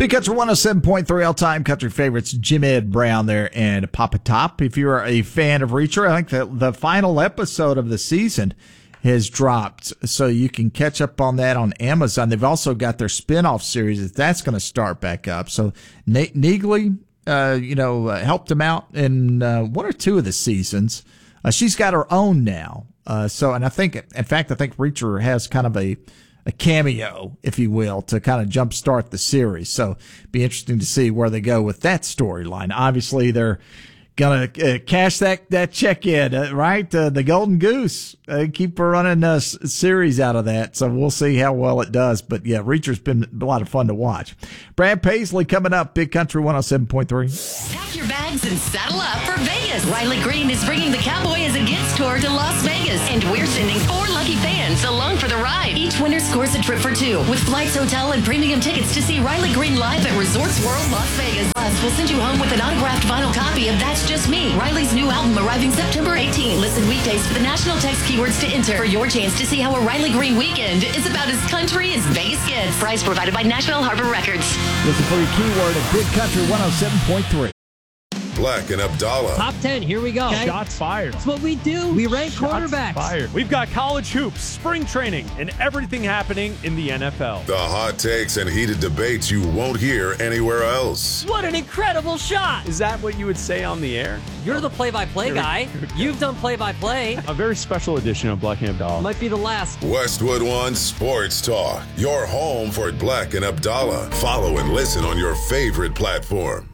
Big Country 107.3 all-time country favorites, Jim Ed Brown there and Papa Top. If you're a fan of Reacher, I think the final episode of the season has dropped, so you can catch up on that on Amazon. They've also got their spinoff series that's going to start back up. So Neagley, helped him out in one or two of the seasons. She's got her own now. And I think Reacher has kind of a cameo, if you will, to kind of jumpstart the series. So be interesting to see where they go with that storyline. Obviously, they're gonna cash that check in, right? The Golden Goose, keep running a series out of that. So we'll see how well it does. But yeah, Reacher's been a lot of fun to watch. Brad Paisley coming up, Big Country 107.3. Pack your bags and saddle up for Vegas. Riley Green is bringing the Cowboy as a Gets tour to Las Vegas, and we're sending 4 lucky fans along for the ride. Each winner scores a trip for 2 with flights, hotel, and premium tickets to see Riley Green live at Resorts World Las Vegas. Plus, we'll send you home with an autographed vinyl copy of That's Just Me, Riley's new album, arriving September 18. Listen weekdays for the national text keywords to enter for your chance to see how a Riley Green weekend is about as country as Vegas gets. Prize provided by Nashville Harbor Records. Listen for your keyword at Big Country 107.3. Black and Abdallah. Top 10, here we go. Okay. Shots fired. That's what we do. We rank quarterbacks. Fired. We've got college hoops, spring training, and everything happening in the NFL. The hot takes and heated debates you won't hear anywhere else. What an incredible shot. Is that what you would say on the air? You're the play-by-play guy. You've done play-by-play. A very special edition of Black and Abdallah. Might be the last. Westwood One Sports Talk. Your home for Black and Abdallah. Follow and listen on your favorite platform.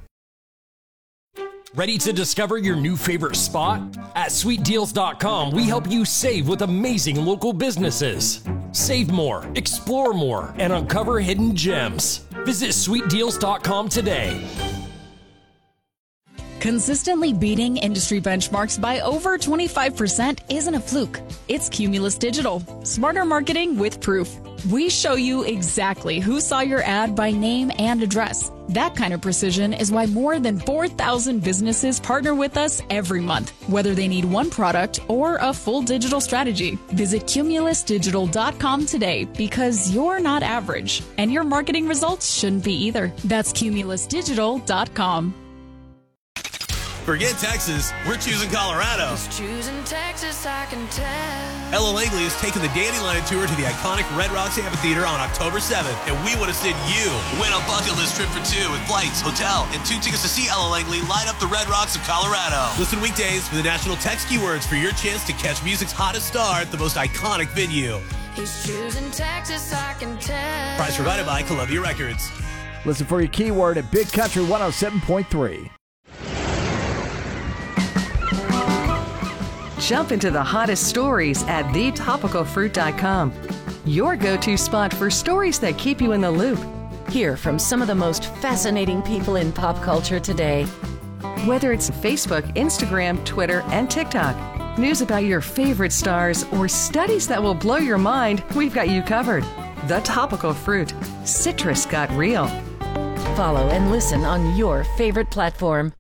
Ready to discover your new favorite spot? At sweetdeals.com, we help you save with amazing local businesses. Save more, explore more, and uncover hidden gems. Visit sweetdeals.com today. Consistently beating industry benchmarks by over 25% isn't a fluke. It's Cumulus Digital. Smarter marketing with proof. We show you exactly who saw your ad by name and address. That kind of precision is why more than 4,000 businesses partner with us every month, whether they need one product or a full digital strategy. Visit cumulusdigital.com today, because you're not average, and your marketing results shouldn't be either. That's cumulusdigital.com. Forget Texas, we're choosing Colorado. Choosing Texas, I can tell. Ella Langley is taking the Dandelion Tour to the iconic Red Rocks Amphitheater on October 7th, and we want to send you. Win a bucket list trip for 2 with flights, hotel, and 2 tickets to see Ella Langley light up the Red Rocks of Colorado. Listen weekdays for the national text keywords for your chance to catch music's hottest star at the most iconic venue. He's choosing Texas, I can tell. Prize provided by Columbia Records. Listen for your keyword at Big Country 107.3. Jump into the hottest stories at thetopicalfruit.com. Your go-to spot for stories that keep you in the loop. Hear from some of the most fascinating people in pop culture today. Whether it's Facebook, Instagram, Twitter, and TikTok, news about your favorite stars, or studies that will blow your mind, we've got you covered. The Topical Fruit. Citrus got real. Follow and listen on your favorite platform.